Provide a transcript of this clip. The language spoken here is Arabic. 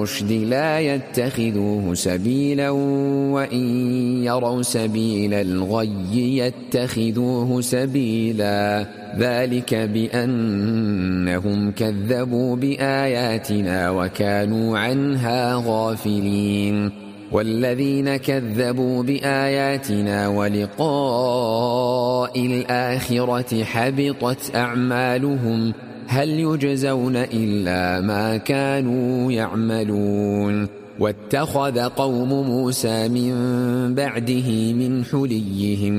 الرشد لا يتخذوه سبيلا وإن يروا سبيل الغي يتخذوه سبيلا ذلك بأنهم كذبوا بآياتنا وكانوا عنها غافلين والذين كذبوا بآياتنا ولقاء الآخرة حبطت أعمالهم هل يجزون إلا ما كانوا يعملون واتخذ قوم موسى من بعده من حليهم